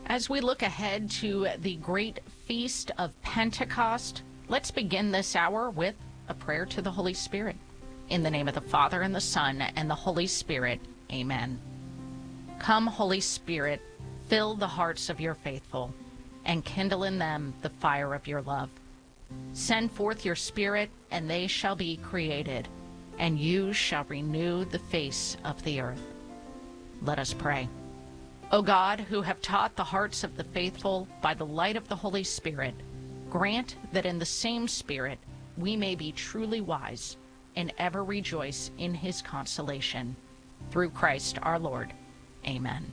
As we look ahead to the great feast of Pentecost, let's begin this hour with a prayer to the Holy Spirit. In the name of the Father, and the Son, and the Holy Spirit, amen. Come, Holy Spirit, fill the hearts of your faithful, and kindle in them the fire of your love. Send forth your Spirit, and they shall be created, and you shall renew the face of the earth. Let us pray. O God, who have taught the hearts of the faithful by the light of the Holy Spirit, grant that in the same Spirit we may be truly wise and ever rejoice in his consolation. Through Christ our Lord. Amen.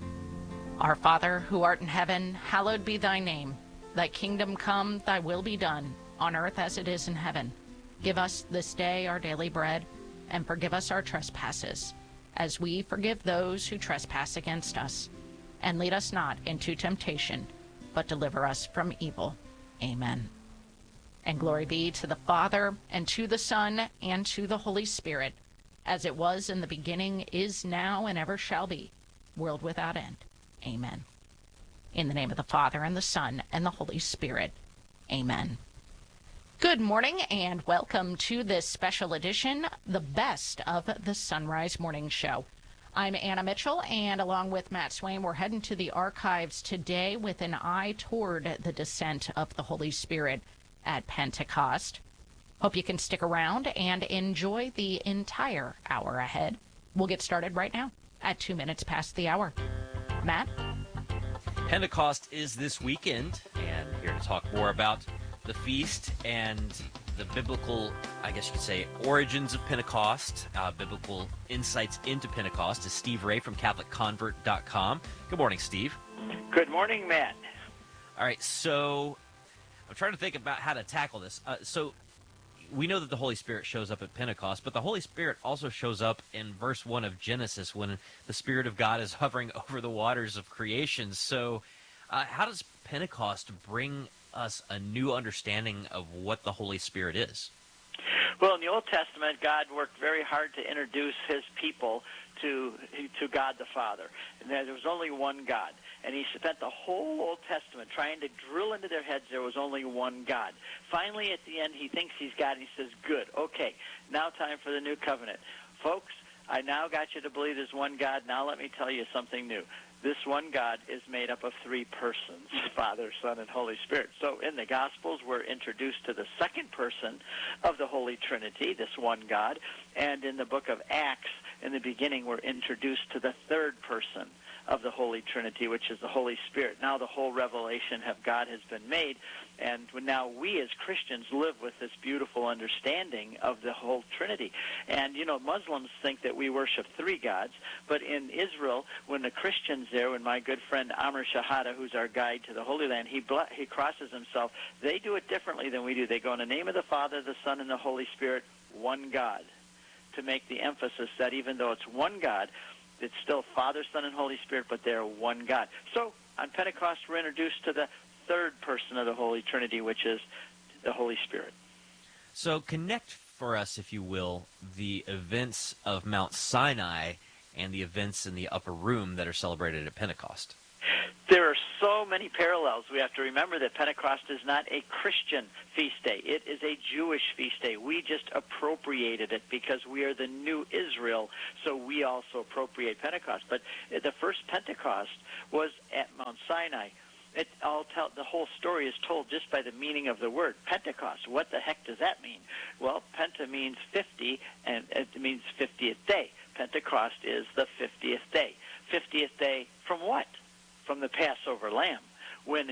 Our Father, who art in heaven, hallowed be thy name. Thy kingdom come, thy will be done, on earth as it is in heaven. Give us this day our daily bread, and forgive us our trespasses, as we forgive those who trespass against us. And lead us not into temptation, but deliver us from evil. Amen. And glory be to the Father, and to the Son, and to the Holy Spirit, as it was in the beginning, is now, and ever shall be, world without end. Amen. In the name of the Father, and the Son, and the Holy Spirit. Amen. Good morning, and welcome to this special edition, the best of the Sunrise Morning Show. I'm Anna Mitchell, and along with Matt Swain, we're heading to the archives today with an eye toward the descent of the Holy Spirit at Pentecost. Hope you can stick around and enjoy the entire hour ahead. We'll get started right now at 2 minutes past the hour. Matt? Pentecost is this weekend, and here to talk more about the feast and the biblical, I guess you could say, origins of Pentecost, biblical insights into Pentecost is Steve Ray from CatholicConvert.com. Good morning, Steve. Good morning, Matt. All right, so I'm trying to think about how to tackle this. So we know that the Holy Spirit shows up at Pentecost, but the Holy Spirit also shows up in verse 1 of Genesis when the Spirit of God is hovering over the waters of creation. So how does Pentecost bring us a new understanding of what the Holy Spirit is? Well, in the Old Testament, God worked very hard to introduce his people to God the Father. And there was only one God. And he spent the whole Old Testament trying to drill into their heads there was only one God. Finally, at the end, he thinks he's God, and he says, good, okay, now time for the new covenant. Folks, I now got you to believe there's one God. Now let me tell you something new. This one God is made up of three persons, Father, Son, and Holy Spirit. So in the Gospels, we're introduced to the second person of the Holy Trinity, this one God. And in the book of Acts, in the beginning, we're introduced to the third person of the Holy Trinity, which is the Holy Spirit. Now the whole revelation of God has been made, and now we as Christians live with this beautiful understanding of the whole Trinity. And, you know, Muslims think that we worship three gods, but in Israel, when the Christians there, when my good friend Amr Shahada, who's our guide to the Holy Land, he crosses himself, they do it differently than we do. They go in the name of the Father, the Son, and the Holy Spirit, one God, to make the emphasis that even though it's one God, it's still Father, Son, and Holy Spirit, but they're one God. So on Pentecost, we're introduced to the third person of the Holy Trinity, which is the Holy Spirit. So connect for us, if you will, the events of Mount Sinai and the events in the upper room that are celebrated at Pentecost. There are so many parallels. We have to remember that Pentecost is not a Christian feast day. It is a Jewish feast day. We just appropriated it because we are the new Israel, so we also appropriate Pentecost. But the first Pentecost was at Mount Sinai. The whole story is told just by the meaning of the word, Pentecost. What the heck does that mean? Well, Penta means 50, and it means 50th day. Pentecost is the 50th day. 50th day from what? From the Passover lamb. When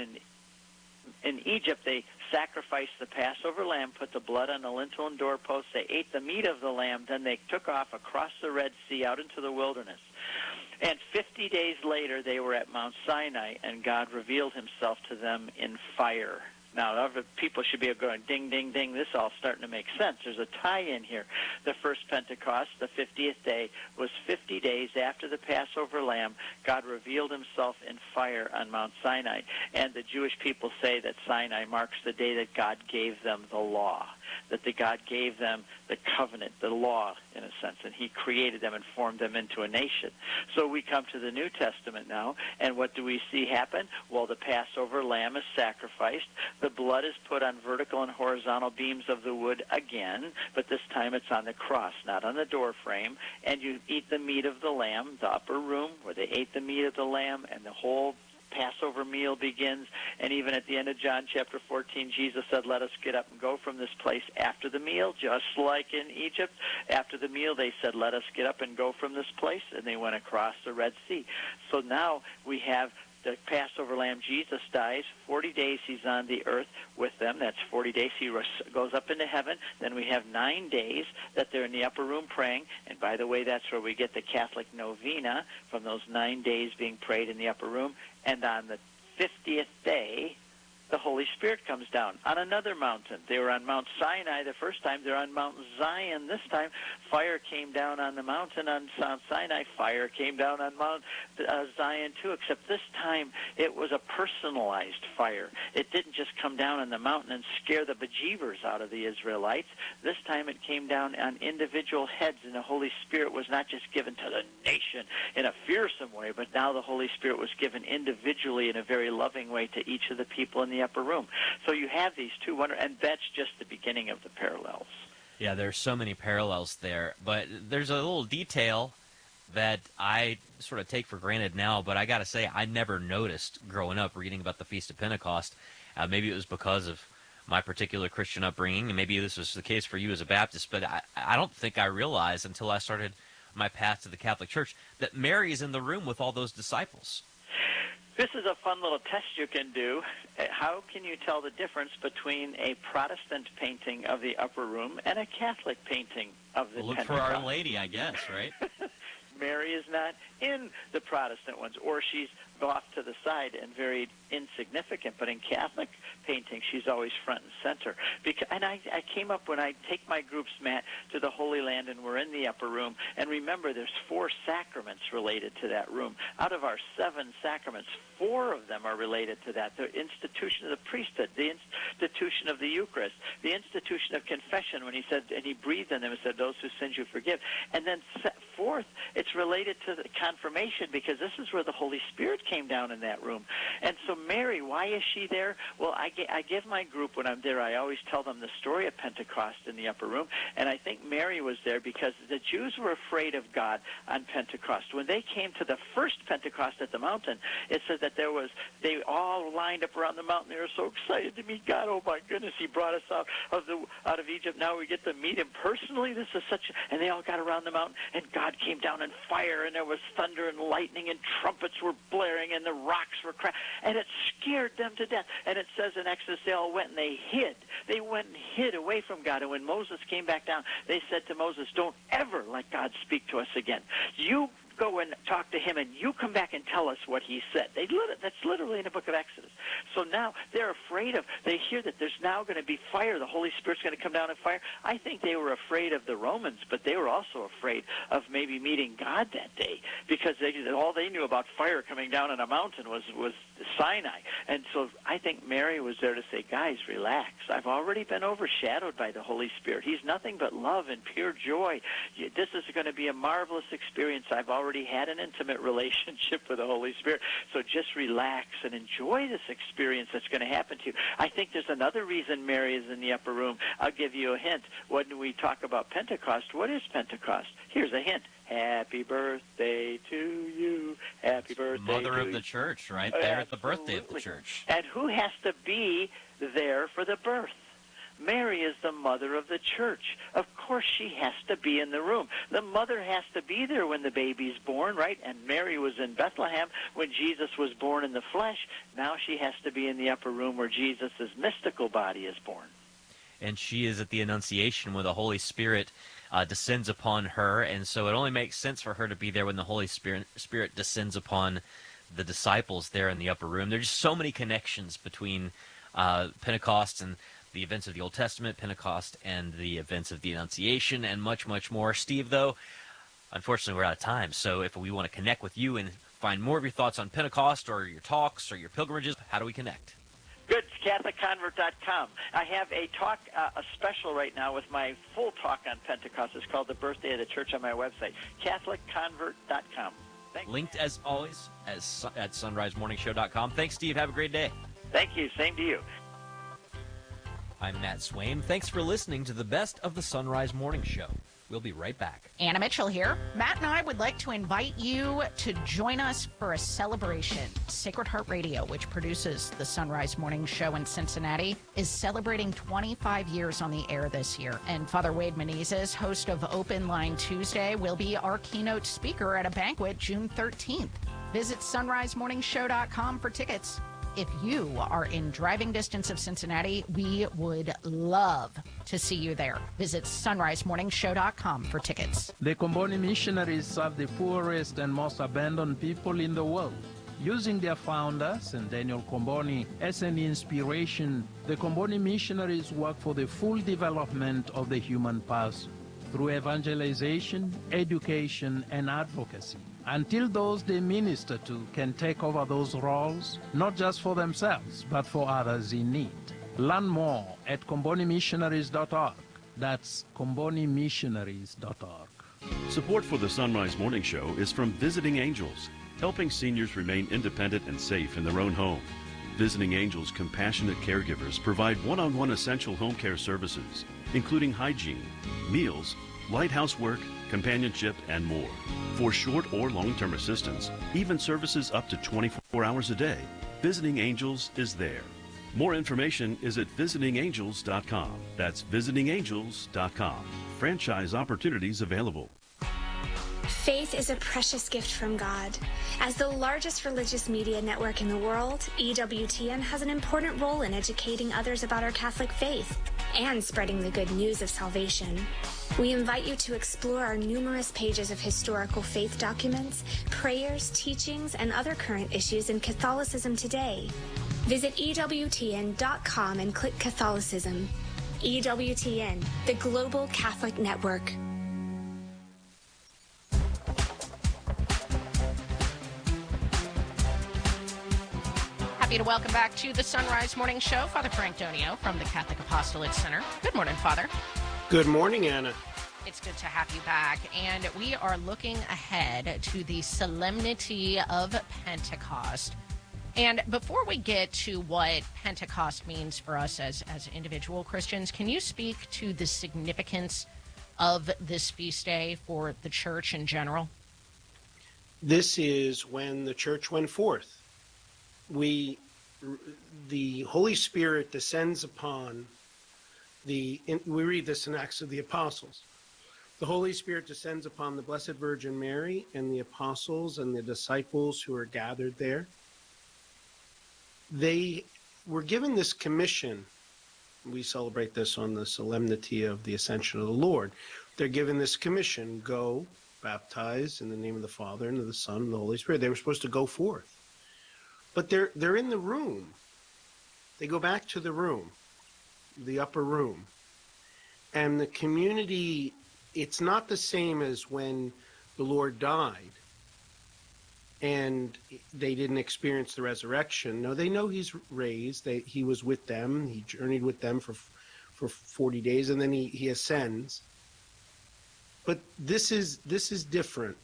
in Egypt they sacrificed the Passover lamb, put the blood on the lintel and doorposts, they ate the meat of the lamb, then they took off across the Red Sea out into the wilderness. And 50 days later they were at Mount Sinai, and God revealed himself to them in fire. Now, other people should be going, ding, ding, ding, this all starting to make sense. There's a tie-in here. The first Pentecost, the 50th day, was 50 days after the Passover lamb. God revealed himself in fire on Mount Sinai. And the Jewish people say that Sinai marks the day that God gave them the law. that the God gave them the covenant, the law, in a sense, and he created them and formed them into a nation. So we come to the New Testament now, and what do we see happen? Well, the Passover lamb is sacrificed. The blood is put on vertical and horizontal beams of the wood again, but this time it's on the cross, not on the door frame, and you eat the meat of the lamb, the upper room where they ate the meat of the lamb, and the whole Passover meal begins. And even at the end of John chapter 14, Jesus said, let us get up and go from this place after the meal, just like in Egypt. After the meal, they said, let us get up and go from this place, and they went across the Red Sea. So now we have the Passover lamb. Jesus dies. 40 days he's on the earth with them. That's 40 days. He goes up into heaven. Then we have 9 days that they're in the upper room praying. And by the way, that's where we get the Catholic novena, from those 9 days being prayed in the upper room. And on the 50th day, the Holy Spirit comes down on another mountain. They were on Mount Sinai the first time. They're on Mount Zion this time. Fire came down on the mountain on Mount Sinai. Fire came down on Mount Zion too, except this time it was a personalized fire. It didn't just come down on the mountain and scare the bejeebers out of the Israelites. This time it came down on individual heads, and the Holy Spirit was not just given to the nation in a fearsome way, but now the Holy Spirit was given individually in a very loving way to each of the people in the upper room. So you have these two and that's just the beginning of the parallels. Yeah, there's so many parallels there, but there's a little detail that I sort of take for granted now, but I got to say I never noticed growing up reading about the Feast of Pentecost. Maybe it was because of my particular Christian upbringing, and maybe this was the case for you as a Baptist, but I don't think I realized until I started my path to the Catholic Church that Mary is in the room with all those disciples. This is a fun little test you can do. How can you tell the difference between a Protestant painting of the upper room and a Catholic painting of the Look Pentecost? for Our Lady, I guess, right? Mary is not in the Protestant ones, or she's off to the side and very insignificant. But in Catholic paintings, she's always front and center. And I came up, when I take my groups, Matt, to the Holy Land, and we're in the upper room. And remember, there's 4 sacraments related to that room. Out of our 7 sacraments, 4 of them are related to that. The institution of the priesthood, the institution of the Eucharist, the institution of confession, when he said, and he breathed on them and said, those who sins you forgive. And then 4th, it's related to the confirmation, because this is where the Holy Spirit came down in that room. And so Mary, why is she there? Well, I give my group, when I'm there, I always tell them the story of Pentecost in the upper room. And I think Mary was there because the Jews were afraid of God on Pentecost. When they came to the first Pentecost at the mountain, it said that they all lined up around the mountain. They were so excited to meet God. Oh my goodness, he brought us out of Egypt. Now we get to meet him personally. This is and they all got around the mountain, and God came down in fire, and there was thunder and lightning, and trumpets were blaring, and the rocks were cracking, and it scared them to death. And it says in Exodus, they all went and they hid. They went and hid away from God. And when Moses came back down, they said to Moses, don't ever let God speak to us again. You go and talk to him, and you come back and tell us what he said. That's literally in the book of Exodus. So now they're afraid they hear that there's now going to be fire. The Holy Spirit's going to come down in fire. I think they were afraid of the Romans, but they were also afraid of maybe meeting God that day, because all they knew about fire coming down on a mountain was Sinai. And so I think Mary was there to say, guys, relax. I've already been overshadowed by the Holy Spirit. He's nothing but love and pure joy. This is going to be a marvelous experience. I've already had an intimate relationship with the Holy Spirit. So just relax and enjoy this experience that's going to happen to you. I think there's another reason Mary is in the upper room. I'll give you a hint. When we talk about Pentecost, what is Pentecost? Here's a hint. Happy birthday to you. Happy birthday to you. Mother of the church, right there at the birthday of the church. And who has to be there for the birth? Mary is the mother of the church. Of course she has to be in the room. The mother has to be there when the baby's born, right? And Mary was in Bethlehem when Jesus was born in the flesh. Now she has to be in the upper room where Jesus' mystical body is born. And she is at the Annunciation where the Holy Spirit descends upon her, and so it only makes sense for her to be there when the Holy Spirit descends upon the disciples there in the upper room. There's just so many connections between Pentecost and the events of the Old Testament, Pentecost and the events of the Annunciation, and much, much more. Steve, though, unfortunately we're out of time, so if we want to connect with you and find more of your thoughts on Pentecost or your talks or your pilgrimages, how do we connect? Good. CatholicConvert.com. I have a talk, a special right now with my full talk on Pentecost. It's called The Birthday of the Church on my website, CatholicConvert.com. Thanks. Linked, as always, at sunrisemorningshow.com. Thanks, Steve. Have a great day. Thank you. Same to you. I'm Matt Swain. Thanks for listening to the best of the Sunrise Morning Show. We'll be right back. Anna Mitchell here. Matt and I would like to invite you to join us for a celebration. Sacred Heart Radio, which produces the Sunrise Morning Show in Cincinnati, is celebrating 25 years on the air this year. And Father Wade Menezes, host of Open Line Tuesday, will be our keynote speaker at a banquet June 13th. Visit sunrisemorningshow.com for tickets. If you are in driving distance of Cincinnati, we would love to see you there. Visit sunrisemorningshow.com for tickets. The Comboni missionaries serve the poorest and most abandoned people in the world. Using their founder, St. Daniel Comboni, as an inspiration, the Comboni missionaries work for the full development of the human person through evangelization, education, and advocacy, until those they minister to can take over those roles, not just for themselves, but for others in need. Learn more at combonimissionaries.org. That's combonimissionaries.org. Support for the Sunrise Morning Show is from Visiting Angels, helping seniors remain independent and safe in their own home. Visiting Angels compassionate caregivers provide one-on-one essential home care services, including hygiene, meals, light housework, companionship, and more. For short or long-term assistance, even services up to 24 hours a day, Visiting Angels is there. More information is at visitingangels.com. That's visitingangels.com. Franchise opportunities available. Faith is a precious gift from God. As the largest religious media network in the world, EWTN has an important role in educating others about our Catholic faith and spreading the good news of salvation. We invite you to explore our numerous pages of historical faith documents, prayers, teachings, and other current issues in Catholicism today. Visit EWTN.com and click Catholicism. EWTN, the Global Catholic Network. Happy to welcome back to the Sunrise Morning Show, Father Frank Donio from the Catholic Apostolate Center. Good morning, Father. Good morning, Anna. It's good to have you back, and we are looking ahead to the solemnity of Pentecost. And before we get to what Pentecost means for us as individual Christians, can you speak to the significance of this feast day for the church in general? This is when the church went forth. The Holy Spirit descends upon we read this in Acts of the Apostles. The Holy Spirit descends upon the Blessed Virgin Mary and the apostles and the disciples who are gathered there. They were given this commission. We celebrate this on the solemnity of the Ascension of the Lord. They're given this commission: go, baptize in the name of the Father and of the Son and the Holy Spirit. They were supposed to go forth. But they're in the room. They go back to the room, the upper room. And the community, it's not the same as when the Lord died and they didn't experience the resurrection. No, they know he's raised. He was with them. He journeyed with them for 40 days, and then he ascends. But this is different.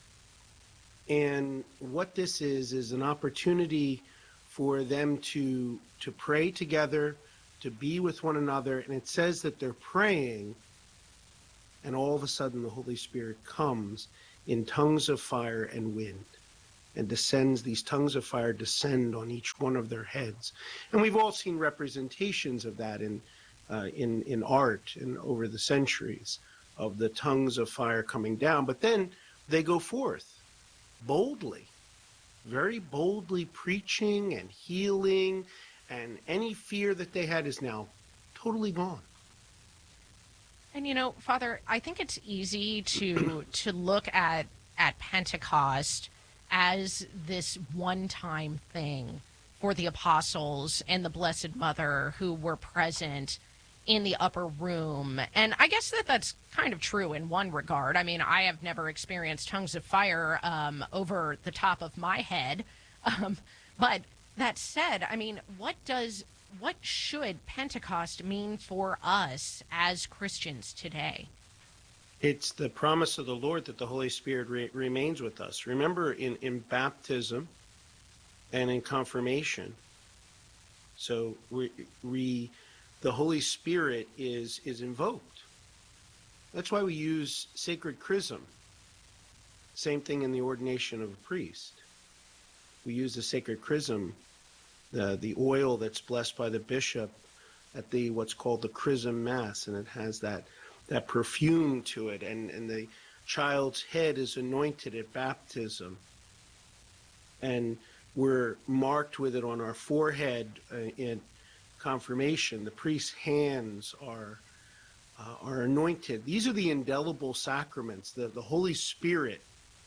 And what this is an opportunity for them to pray together, to be with one another. And it says that they're praying, and all of a sudden the Holy Spirit comes in tongues of fire and wind, and descends. These tongues of fire descend on each one of their heads. And we've all seen representations of that in art and over the centuries, of the tongues of fire coming down. But then they go forth boldly, very boldly, preaching and healing, and any fear that they had is now totally gone. And Father, I think it's easy to look at Pentecost as this one-time thing for the apostles and the Blessed Mother who were present in the upper room. And I guess that's kind of true in one regard. I mean, I have never experienced tongues of fire over the top of my head. But that said, I mean, what does what should Pentecost mean for us as Christians today? It's the promise of the Lord that the Holy Spirit remains with us. Remember, in baptism and in confirmation, so the Holy Spirit is invoked. That's why we use sacred chrism. Same thing in the ordination of a priest. We use the sacred chrism, the oil that's blessed by the bishop at the what's called the chrism mass, and it has that perfume to it, and the child's head is anointed at baptism, and we're marked with it on our forehead in confirmation. The priest's hands are anointed. These are the indelible sacraments. The Holy Spirit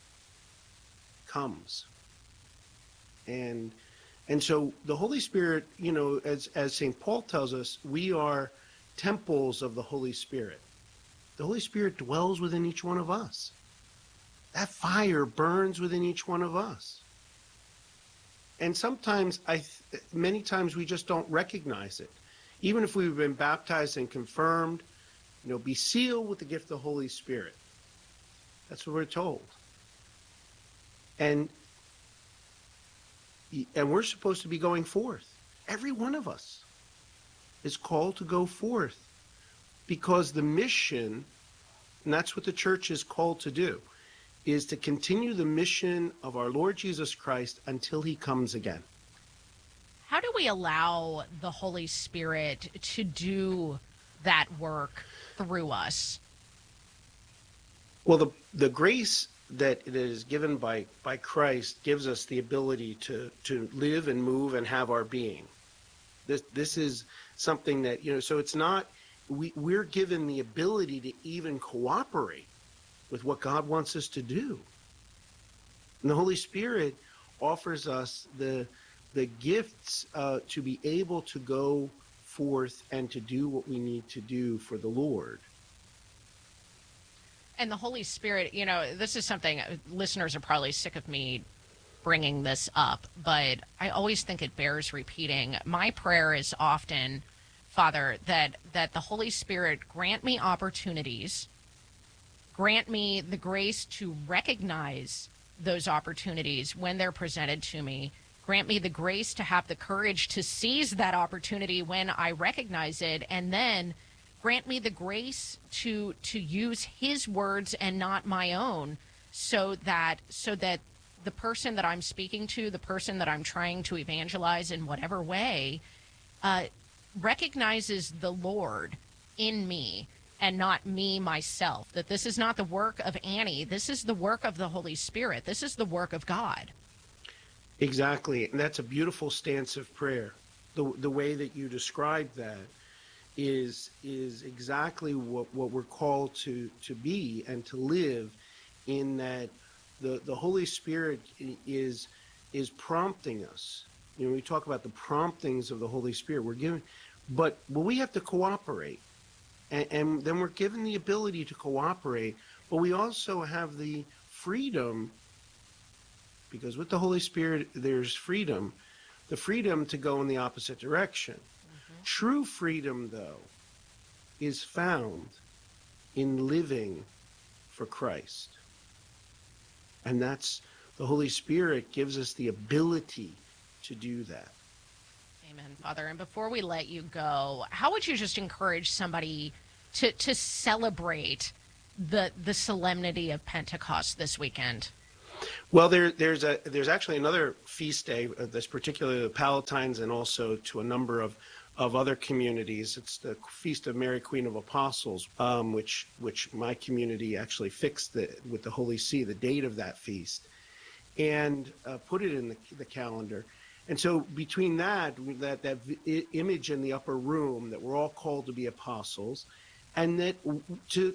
comes, and so the Holy Spirit, as St. Paul tells us, we are temples of the Holy Spirit. The Holy Spirit dwells within each one of us. That fire burns within each one of us. And sometimes, many times we just don't recognize it. Even if we've been baptized and confirmed, be sealed with the gift of the Holy Spirit. That's what we're told. And we're supposed to be going forth. Every one of us is called to go forth, because the mission, and that's what the church is called to do, is to continue the mission of our Lord Jesus Christ until he comes again. How do we allow the Holy Spirit to do that work through us? Well, the grace that it is given by Christ gives us the ability to live and move and have our being. This is something that, so it's not, we're given the ability to even cooperate with what God wants us to do. And the Holy Spirit offers us the gifts to be able to go forth and to do what we need to do for the Lord. And the Holy Spirit, this is something listeners are probably sick of me bringing this up, but I always think it bears repeating. My prayer is often, Father, that the Holy Spirit grant me opportunities, grant me the grace to recognize those opportunities when they're presented to me, grant me the grace to have the courage to seize that opportunity when I recognize it, and then grant me the grace to use his words and not my own, so that the person that I'm speaking to, the person that I'm trying to evangelize in whatever way, recognizes the Lord in me and not me myself, that this is not the work of Annie, this is the work of the Holy Spirit, this is the work of God. Exactly, and that's a beautiful stance of prayer. The way that you described that is exactly what we're called to be and to live, in that the Holy Spirit is prompting us. We talk about the promptings of the Holy Spirit. We're given, but we have to cooperate, and then we're given the ability to cooperate. But we also have the freedom, because with the Holy Spirit there's freedom, the freedom to go in the opposite direction. Mm-hmm. True freedom, though, is found in living for Christ. And that's, the Holy Spirit gives us the ability to do that. Amen, Father. And before we let you go, how would you just encourage somebody to celebrate the solemnity of Pentecost this weekend? Well, there's actually another feast day that's particularly the Palatines, and also to a number of other communities. It's the Feast of Mary, Queen of Apostles, which my community actually fixed with the Holy See, the date of that feast, and put it in the calendar. And so between that image in the upper room, that we're all called to be apostles, and that to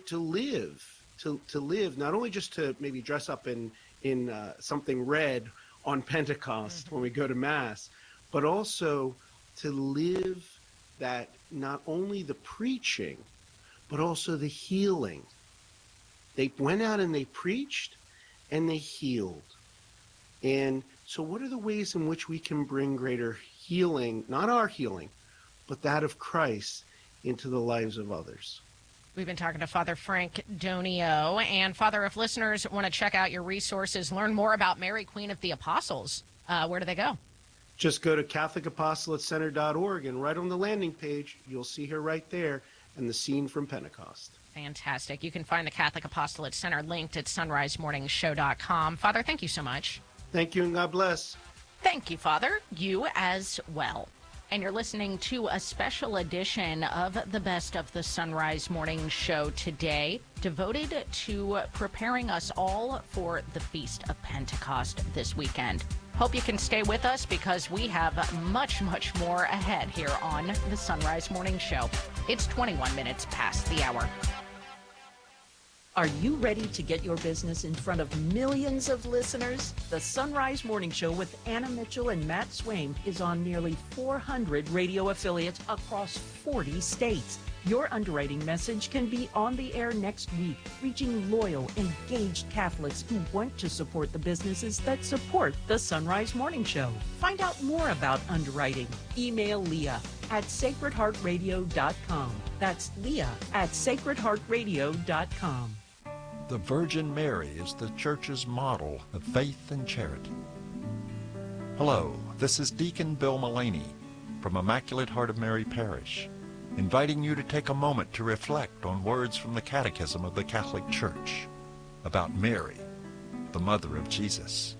live, not only just to maybe dress up in something red on Pentecost when we go to Mass, but also to live that, not only the preaching, but also the healing. They went out and they preached and they healed. And so what are the ways in which we can bring greater healing, not our healing, but that of Christ into the lives of others. We've been talking to Father Frank Donio. And Father, if listeners want to check out your resources, learn more about Mary, Queen of the Apostles, where do they go? Just go to CatholicApostolatecenter.org, and right on the landing page, you'll see her right there and the scene from Pentecost. Fantastic. You can find the Catholic Apostolate Center linked at sunrisemorningshow.com. Father, thank you so much. Thank you, and God bless. Thank you, Father. You as well. And you're listening to a special edition of the Best of the Sunrise Morning Show today, devoted to preparing us all for the Feast of Pentecost this weekend. Hope you can stay with us because we have much, much more ahead here on the Sunrise Morning Show. It's 21 minutes past the hour. Are you ready to get your business in front of millions of listeners? The Sunrise Morning Show with Anna Mitchell and Matt Swaim is on nearly 400 radio affiliates across 40 states. Your underwriting message can be on the air next week, reaching loyal, engaged Catholics who want to support the businesses that support the Sunrise Morning Show. Find out more about underwriting. Email Leah at sacredheartradio.com. That's Leah at sacredheartradio.com. The Virgin Mary is the Church's model of faith and charity. Hello, this is Deacon Bill Mullaney from Immaculate Heart of Mary Parish, inviting you to take a moment to reflect on words from the Catechism of the Catholic Church about Mary, the Mother of Jesus.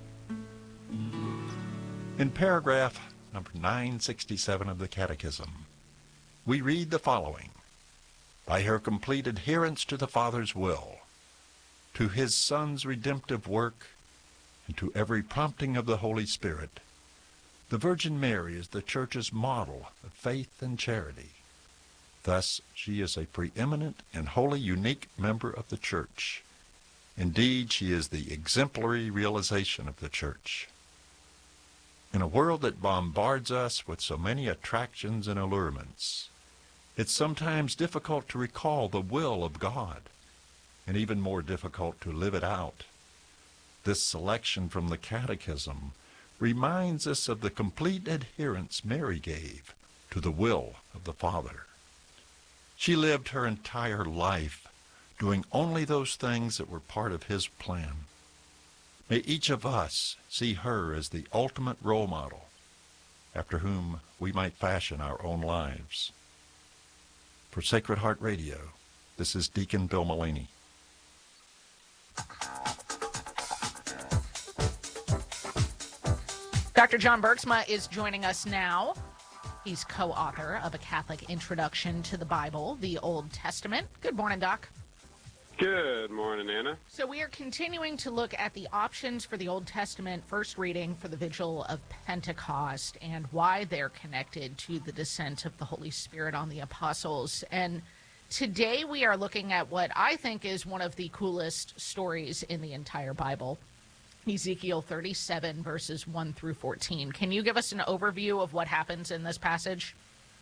In paragraph number 967 of the Catechism, we read the following: By her complete adherence to the Father's will, to his Son's redemptive work, and to every prompting of the Holy Spirit, the Virgin Mary is the Church's model of faith and charity. Thus, she is a preeminent and wholly unique member of the Church. Indeed, she is the exemplary realization of the Church. In a world that bombards us with so many attractions and allurements, it's sometimes difficult to recall the will of God, and even more difficult to live it out. This selection from the Catechism reminds us of the complete adherence Mary gave to the will of the Father. She lived her entire life doing only those things that were part of his plan. May each of us see her as the ultimate role model, after whom we might fashion our own lives. For Sacred Heart Radio, this is Deacon Bill Mullaney. Dr. John Bergsma is joining us now. He's co-author of A Catholic Introduction to the Bible, the Old Testament. Good morning, Doc. Good morning, Anna. So we are continuing to look at the options for the Old Testament first reading for the Vigil of Pentecost and why they're connected to the descent of the Holy Spirit on the apostles. And today we are looking at what I think is one of the coolest stories in the entire Bible, Ezekiel 37, verses 1 through 14. Can you give us an overview of what happens in this passage?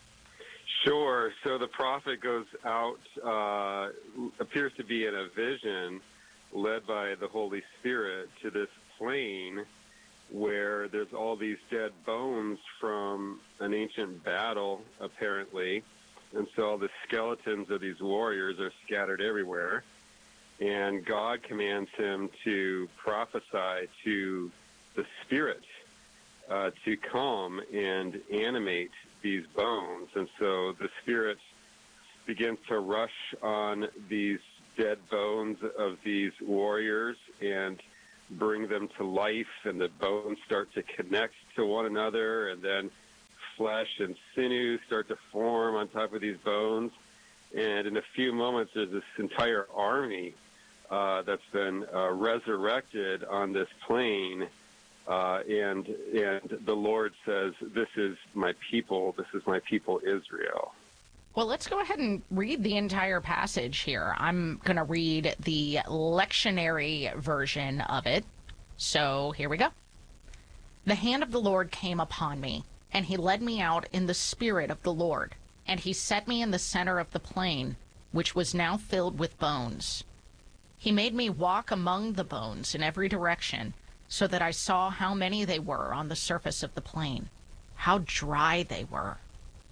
Sure. So the prophet goes out, appears to be in a vision led by the Holy Spirit to this plain where there's all these dead bones from an ancient battle, apparently. And so all the skeletons of these warriors are scattered everywhere. And God commands him to prophesy to the Spirit to come and animate these bones. And so the Spirit begins to rush on these dead bones of these warriors and bring them to life, and the bones start to connect to one another, and then flesh and sinew start to form on top of these bones. And in a few moments, there's this entire army that's been resurrected on this plain. And the Lord says, "This is my people. This is my people, Israel." Well, let's go ahead and read the entire passage here. I'm going to read the lectionary version of it. So here we go. The hand of the Lord came upon me, and he led me out in the spirit of the Lord. And he set me in the center of the plain, which was now filled with bones. He made me walk among the bones in every direction, so that I saw how many they were on the surface of the plain, how dry they were.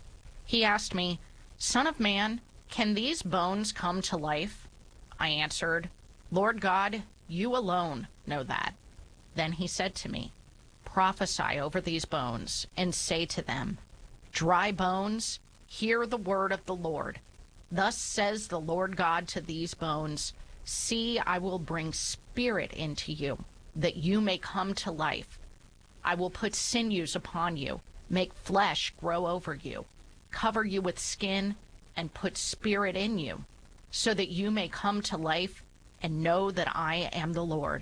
He asked me, Son of man, can these bones come to life? I answered, Lord God, you alone know that. Then he said to me, Prophesy over these bones and say to them, Dry bones, hear the word of the Lord. Thus says the Lord God to these bones, See, I will bring spirit into you, that you may come to life. I will put sinews upon you, make flesh grow over you, cover you with skin, and put spirit in you, so that you may come to life and know that I am the Lord.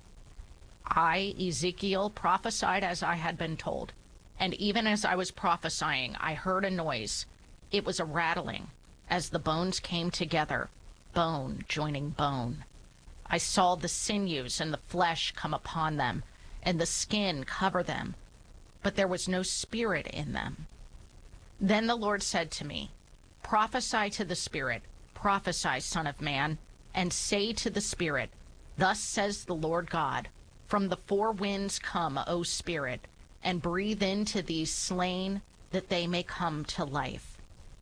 I, Ezekiel, prophesied as I had been told, and even as I was prophesying, I heard a noise. It was a rattling, as the bones came together, bone joining bone. I saw the sinews and the flesh come upon them, and the skin cover them, but there was no spirit in them. Then the Lord said to me, Prophesy to the Spirit, prophesy, Son of man, and say to the Spirit, Thus says the Lord God, From the four winds come, O Spirit, and breathe into these slain, that they may come to life.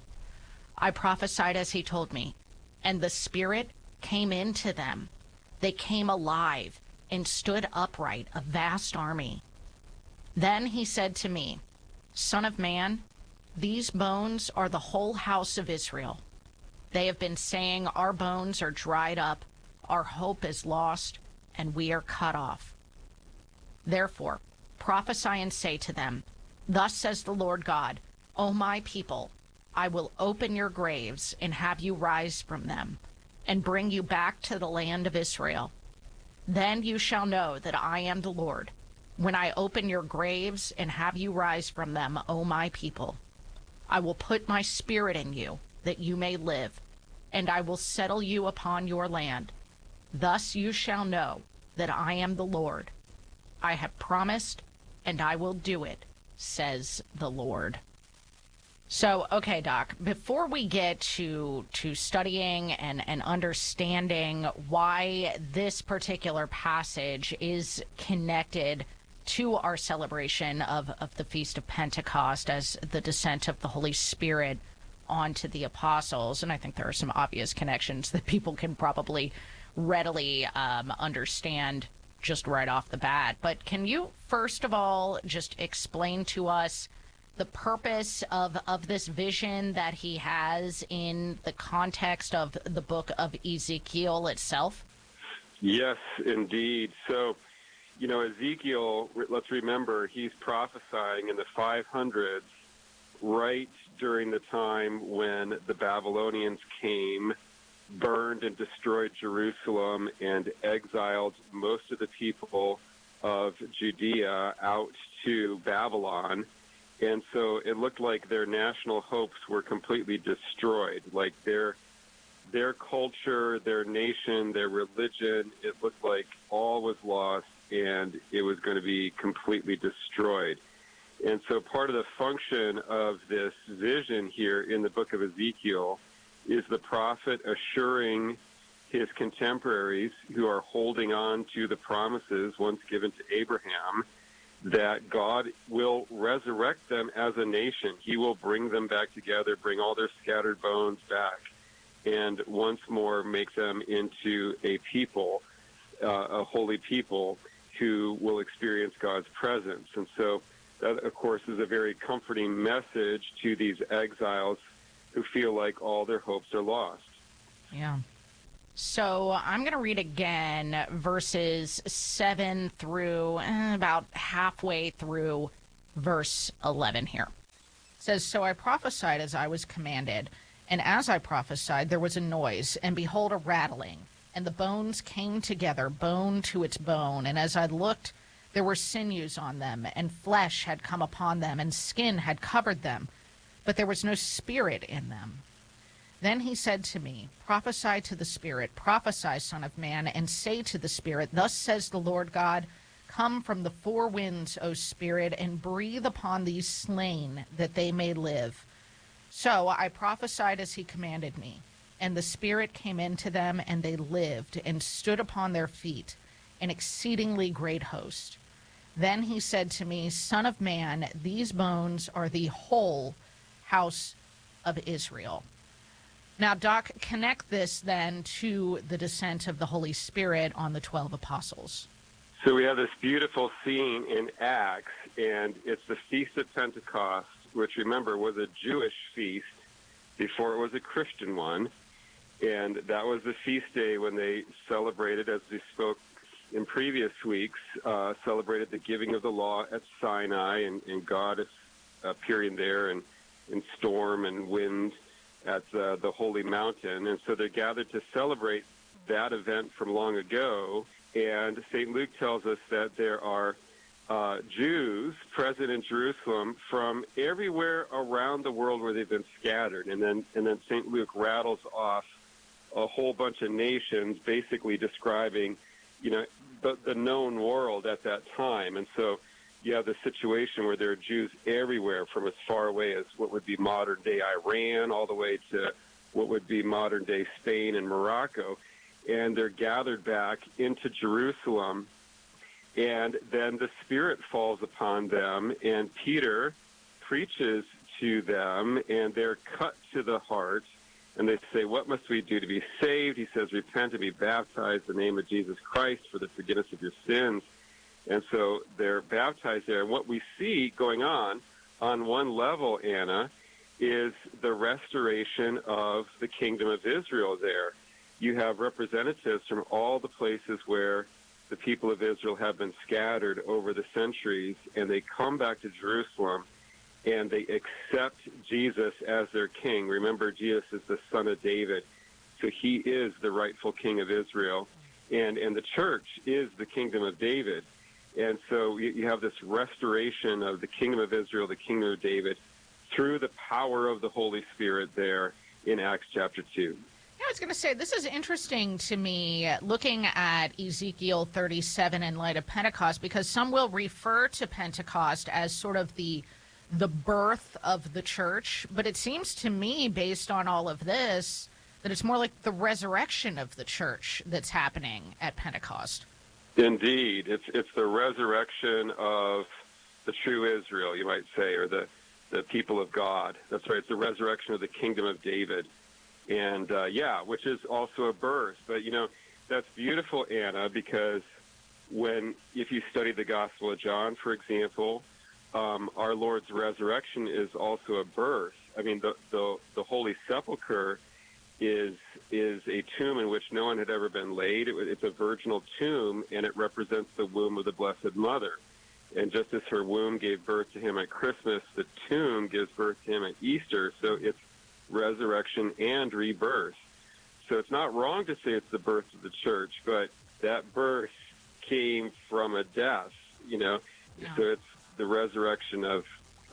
I prophesied as he told me, and the Spirit came into them. They came alive and stood upright, a vast army. Then he said to me, Son of man, these bones are the whole house of Israel. They have been saying, Our bones are dried up, our hope is lost, and we are cut off. Therefore, prophesy and say to them, Thus says the Lord God, O my people, I will open your graves and have you rise from them, and bring you back to the land of Israel. Then you shall know that I am the Lord, when I open your graves and have you rise from them, O my people. I will put my spirit in you, that you may live, and I will settle you upon your land. Thus you shall know that I am the Lord. I have promised, and I will do it, says the Lord. So, okay, Doc, before we get to studying and understanding why this particular passage is connected to our celebration of the Feast of Pentecost as the descent of the Holy Spirit onto the apostles, and I think there are some obvious connections that people can probably readily understand just right off the bat. But can you, first of all, just explain to us the purpose of this vision that he has in the context of the book of Ezekiel itself? Yes, indeed. So, Ezekiel, let's remember, he's prophesying in the 500s, right during the time when the Babylonians came, burned and destroyed Jerusalem, and exiled most of the people of Judea out to Babylon. And so it looked like their national hopes were completely destroyed, like their culture, their nation, their religion. It looked like all was lost and it was going to be completely destroyed. And so part of the function of this vision here in the book of Ezekiel is the prophet assuring his contemporaries who are holding on to the promises once given to Abraham that God will resurrect them as a nation. He will bring them back together, bring all their scattered bones back, and once more make them into a people, a holy people who will experience God's presence. And so that, of course, is a very comforting message to these exiles who feel like all their hopes are lost. Yeah. So I'm going to read again verses 7 through about halfway through verse 11 here. It says, So I prophesied as I was commanded, and as I prophesied there was a noise, and behold, a rattling, and the bones came together, bone to its bone. And as I looked, there were sinews on them, and flesh had come upon them, and skin had covered them, but there was no spirit in them. Then he said to me, Prophesy to the Spirit, prophesy, Son of man, and say to the Spirit, Thus says the Lord God, Come from the four winds, O Spirit, and breathe upon these slain, that they may live. So I prophesied as he commanded me, and the Spirit came into them, and they lived, and stood upon their feet, an exceedingly great host. Then he said to me, Son of man, these bones are the whole house of Israel. Now, Doc, connect this then to the descent of the Holy Spirit on the 12 apostles. So we have this beautiful scene in Acts, and it's the Feast of Pentecost, which, remember, was a Jewish feast before it was a Christian one. And that was the feast day when they celebrated, as we spoke in previous weeks, celebrated the giving of the law at Sinai, and God is appearing there in storm and wind at the holy mountain. And so they're gathered to celebrate that event from long ago. And St. Luke tells us that there are Jews present in Jerusalem from everywhere around the world where they've been scattered. And then St. Luke rattles off a whole bunch of nations, basically describing, the known world at that time. And so you have the situation where there are Jews everywhere, from as far away as what would be modern-day Iran all the way to what would be modern-day Spain and Morocco. And they're gathered back into Jerusalem, and then the Spirit falls upon them, and Peter preaches to them, and they're cut to the heart, and they say, "What must we do to be saved?" He says, "Repent and be baptized in the name of Jesus Christ for the forgiveness of your sins." And so they're baptized there. And what we see going on one level, Anna, is the restoration of the kingdom of Israel there. You have representatives from all the places where the people of Israel have been scattered over the centuries, and they come back to Jerusalem, and they accept Jesus as their king. Remember, Jesus is the son of David, so he is the rightful king of Israel, and the church is the kingdom of David. And so you have this restoration of the kingdom of Israel, the kingdom of David, through the power of the Holy Spirit there in Acts chapter 2. I was going to say, this is interesting to me, looking at Ezekiel 37 in light of Pentecost, because some will refer to Pentecost as sort of the birth of the church. But it seems to me, based on all of this, that it's more like the resurrection of the church that's happening at Pentecost. Indeed. It's the resurrection of the true Israel, you might say, or the people of God. That's right. It's the resurrection of the kingdom of David. And, which is also a birth. But, that's beautiful, Anna, because if you study the Gospel of John, for example, our Lord's resurrection is also a birth. I mean, the Holy Sepulchre is a tomb in which no one had ever been laid. It's a virginal tomb, and it represents the womb of the Blessed Mother. And just as her womb gave birth to him at Christmas, the tomb gives birth to him at Easter. So it's resurrection and rebirth. So it's not wrong to say it's the birth of the church, but that birth came from a death, So it's the resurrection of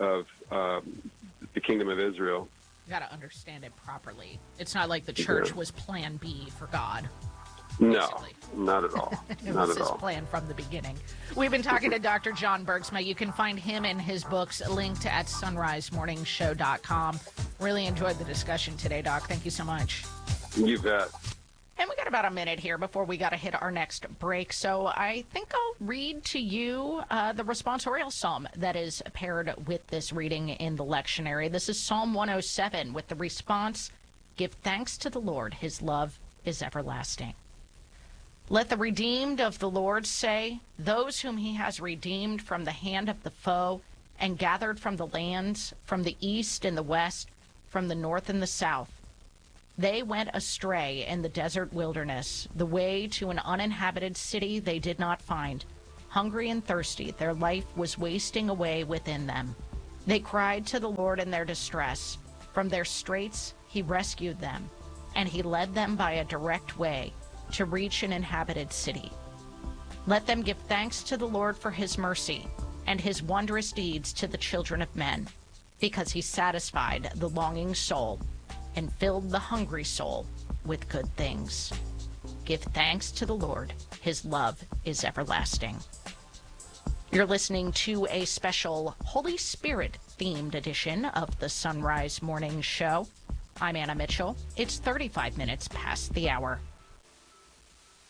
the kingdom of Israel. You got to understand it properly. It's not like the church was plan B for God. No, not at all. It not was at his all. plan from the beginning. We've been talking to Dr. John Bergsma. You can find him and his books linked at sunrisemorningshow.com. Really enjoyed the discussion today, Doc. Thank you so much. You bet. And we got about a minute here before we got to hit our next break. So I think I'll read to you the responsorial psalm that is paired with this reading in the lectionary. This is Psalm 107 with the response, "Give thanks to the Lord, his love is everlasting." Let the redeemed of the Lord say, those whom he has redeemed from the hand of the foe and gathered from the lands, from the east and the west, from the north and the south. They went astray in the desert wilderness, the way to an uninhabited city they did not find. Hungry and thirsty, their life was wasting away within them. They cried to the Lord in their distress. From their straits he rescued them, and he led them by a direct way to reach an inhabited city. Let them give thanks to the Lord for his mercy and his wondrous deeds to the children of men, because he satisfied the longing soul and filled the hungry soul with good things. Give thanks to the Lord. His love is everlasting. You're listening to a special Holy Spirit themed edition of the Sunrise Morning Show. I'm Anna Mitchell. It's 35 minutes past the hour.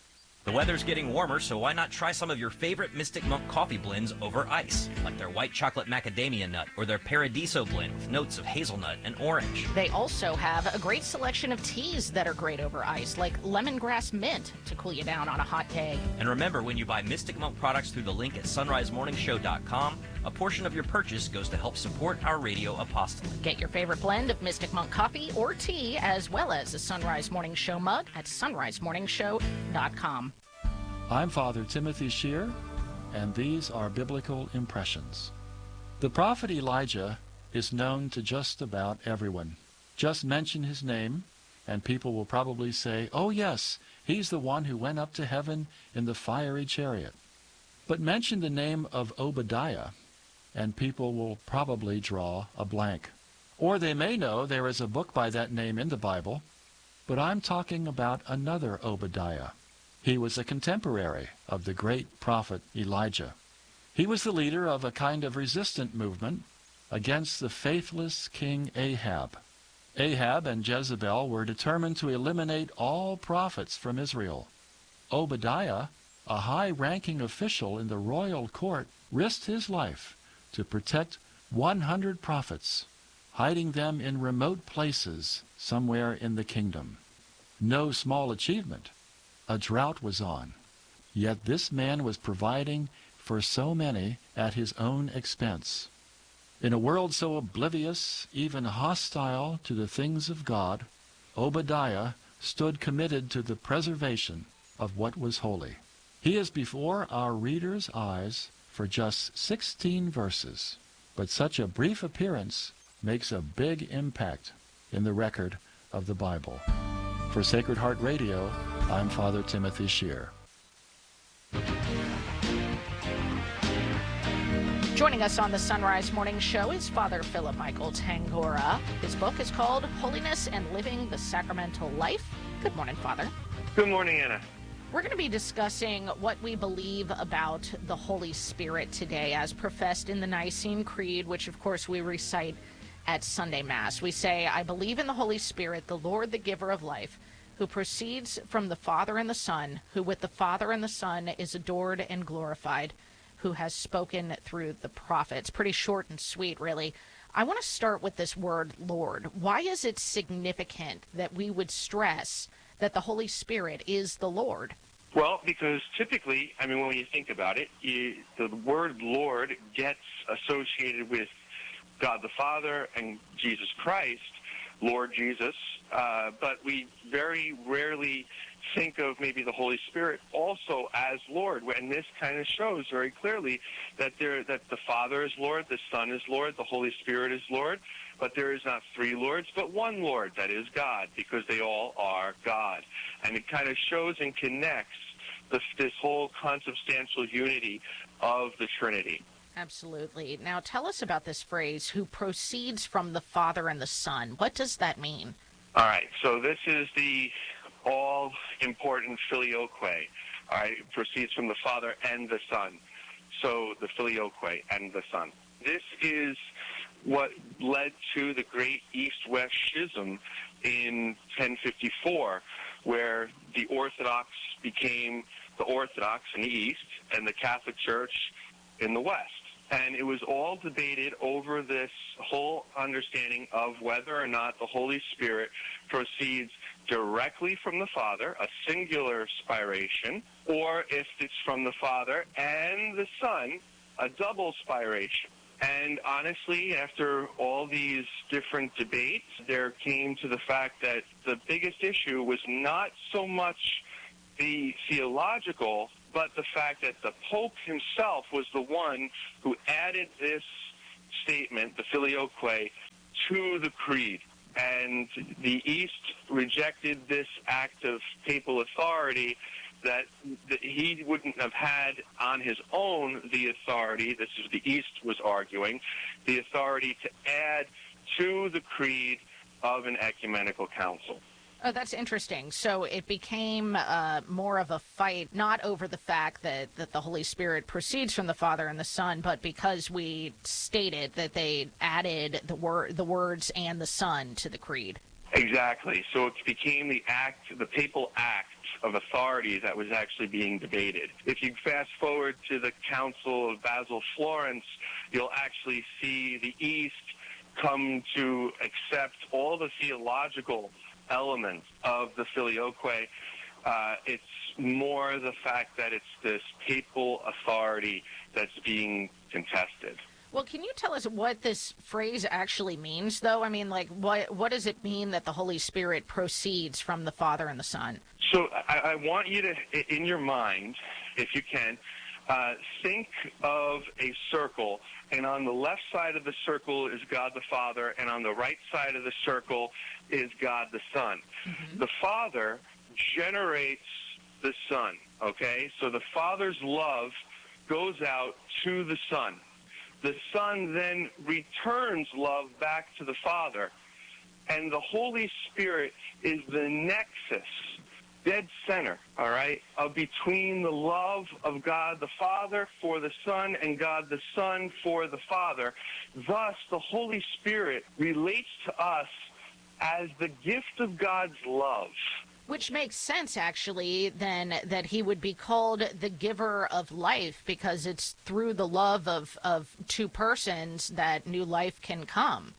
The weather's getting warmer, so why not try some of your favorite Mystic Monk coffee blends over ice, like their white chocolate macadamia nut or their Paradiso blend with notes of hazelnut and orange. They also have a great selection of teas that are great over ice, like lemongrass mint to cool you down on a hot day. And remember, when you buy Mystic Monk products through the link at sunrisemorningshow.com, a portion of your purchase goes to help support our radio apostolate. Get your favorite blend of Mystic Monk coffee or tea, as well as a Sunrise Morning Show mug at sunrisemorningshow.com. I'm Father Timothy Shear, and these are Biblical Impressions. The prophet Elijah is known to just about everyone. Just mention his name, and people will probably say, oh yes, he's the one who went up to heaven in the fiery chariot. But mention the name of Obadiah, and people will probably draw a blank. Or they may know there is a book by that name in the Bible, but I'm talking about another Obadiah. He was a contemporary of the great prophet Elijah. He was the leader of a kind of resistant movement against the faithless king Ahab. Ahab and Jezebel were determined to eliminate all prophets from Israel. Obadiah, a high-ranking official in the royal court, risked his life to protect 100 prophets, hiding them in remote places somewhere in the kingdom. No small achievement. A drought was on, yet this man was providing for so many at his own expense. In a world so oblivious, even hostile to the things of God, Obadiah stood committed to the preservation of what was holy. He is before our readers' eyes for just 16 verses, but such a brief appearance makes a big impact in the record of the Bible. For Sacred Heart Radio, I'm Father Timothy Shear. Joining us on the Sunrise Morning Show is Father Philip Michael Tangora. His book is called Holiness and Living the Sacramental Life. Good morning, Father. Good morning, Anna. We're going to be discussing what we believe about the Holy Spirit today as professed in the Nicene Creed, which of course we recite at Sunday Mass. We say, I believe in the Holy Spirit, the Lord, the giver of life, who proceeds from the Father and the Son, who with the Father and the Son is adored and glorified, who has spoken through the prophets. Pretty short and sweet, really. I want to start with this word, Lord. Why is it significant that we would stress that the Holy Spirit is the Lord? Well, because typically, when you think about it, the word Lord gets associated with God the Father and Jesus Christ, Lord Jesus, but we very rarely think of maybe the Holy Spirit also as Lord, and this kind of shows very clearly that the Father is Lord, the Son is Lord, the Holy Spirit is Lord, but there is not three Lords, but one Lord, that is God, because they all are God. And it kind of shows and connects this whole consubstantial unity of the Trinity. Absolutely. Now tell us about this phrase, who proceeds from the Father and the Son. What does that mean? All right, so this is the all-important filioque. All right, it proceeds from the Father and the Son. So the filioque and the Son. This is what led to the great East-West schism in 1054, where the Orthodox became the Orthodox in the East and the Catholic Church in the West. And it was all debated over this whole understanding of whether or not the Holy Spirit proceeds directly from the Father, a singular spiration, or if it's from the Father and the Son, a double spiration. And honestly, after all these different debates, there came to the fact that the biggest issue was not so much the theological, but the fact that the Pope himself was the one who added this statement, the filioque, to the creed. And the East rejected this act of papal authority that he wouldn't have had on his own the authority, this is the East was arguing, the authority to add to the creed of an ecumenical council. Oh, that's interesting. So it became more of a fight, not over the fact that the Holy Spirit proceeds from the Father and the Son, but because we stated that they added the words and the Son to the creed. Exactly. So it became the papal act of authority that was actually being debated. If you fast forward to the Council of Basil Florence, you'll actually see the East come to accept all the theological elements of the Filioque. It's more the fact that it's this papal authority that's being contested. Well, can you tell us what this phrase actually means, though? I mean, like, what does it mean that the Holy Spirit proceeds from the Father and the Son? So I want you to, in your mind, if you can, think of a circle, and on the left side of the circle is God the Father, and on the right side of the circle is God the Son. Mm-hmm. The Father generates the Son, okay? So the Father's love goes out to the Son. The Son then returns love back to the Father. And the Holy Spirit is the nexus, dead center, all right, of between the love of God the Father for the Son and God the Son for the Father. Thus, the Holy Spirit relates to us as the gift of God's love. Which makes sense, actually, then, that he would be called the giver of life, because it's through the love of two persons that new life can come.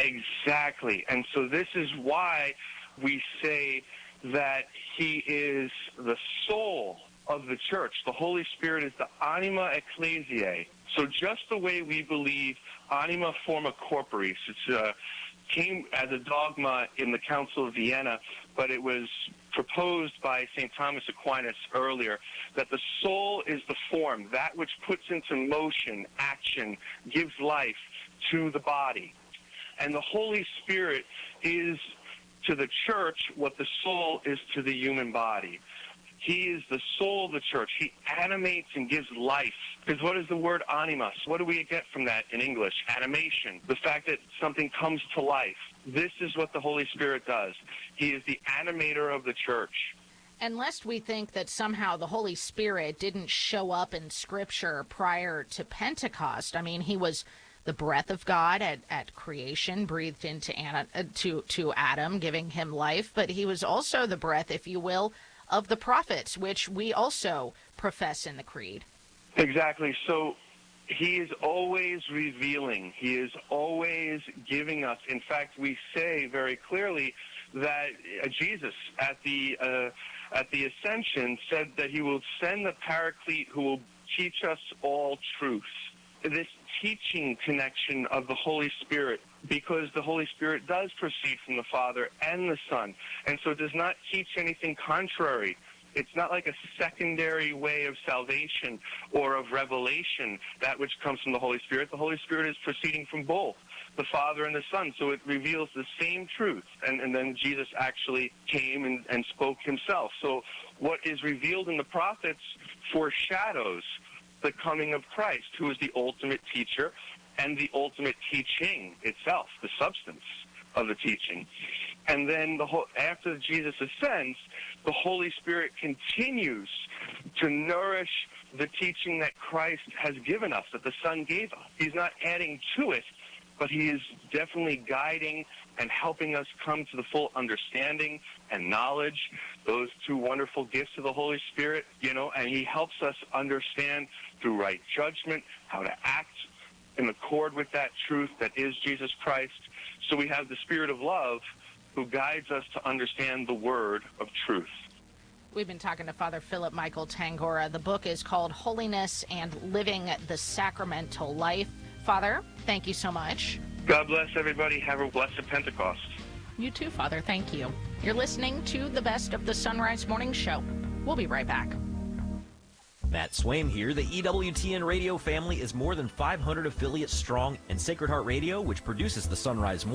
Exactly. And so this is why we say that he is the soul of the church. The Holy Spirit is the anima ecclesiae. So just the way we believe anima forma corporis, it's came as a dogma in the Council of Vienna, but it was proposed by St. Thomas Aquinas earlier, that the soul is the form, that which puts into motion, action, gives life to the body. And the Holy Spirit is to the church what the soul is to the human body. He is the soul of the church. He animates and gives life. Because what is the word animus? What do we get from that in English? Animation. The fact that something comes to life. This is what the Holy Spirit does. He is the animator of the church. And lest we think that somehow the Holy Spirit didn't show up in Scripture prior to Pentecost. I mean, he was the breath of God at creation, breathed into to Adam, giving him life. But he was also the breath, if you will, of the prophets, which we also profess in the Creed. Exactly. So he is always revealing. He is always giving us. In fact, we say very clearly that Jesus at the Ascension said that he will send the Paraclete who will teach us all truth. This teaching connection of the Holy Spirit, because the Holy Spirit does proceed from the Father and the Son, and so it does not teach anything contrary. It's not like a secondary way of salvation or of revelation, that which comes from the Holy Spirit. The Holy Spirit is proceeding from both the Father and the Son, so it reveals the same truth. And then Jesus actually came and spoke himself. So what is revealed in the prophets foreshadows the coming of Christ, who is the ultimate teacher and the ultimate teaching itself, the substance of the teaching. And then after Jesus ascends, the Holy Spirit continues to nourish the teaching that Christ has given us, that the Son gave us. He's not adding to it, but he is definitely guiding and helping us come to the full understanding and knowledge, those two wonderful gifts of the Holy Spirit, and he helps us understand through right judgment how to act in accord with that truth that is Jesus Christ. So we have the Spirit of love who guides us to understand the word of truth. We've been talking to Father Philip Michael Tangora. The book is called Holiness and Living the Sacramental Life. Father, thank you so much. God bless everybody. Have a blessed Pentecost. You too, Father. Thank you. You're listening to the best of the Sunrise Morning Show. We'll be right back. Matt Swaim here. The EWTN radio family is more than 500 affiliates strong, and Sacred Heart Radio, which produces the Sunrise Morning